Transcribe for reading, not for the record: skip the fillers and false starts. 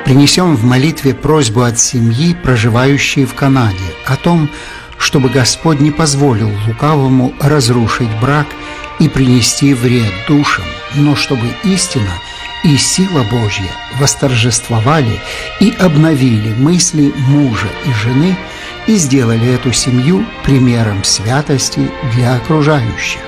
Принесем в молитве просьбу от семьи, проживающей в Канаде, о том, чтобы Господь не позволил лукавому разрушить брак и принести вред душам, но чтобы истина и сила Божья восторжествовали и обновили мысли мужа и жены и сделали эту семью примером святости для окружающих.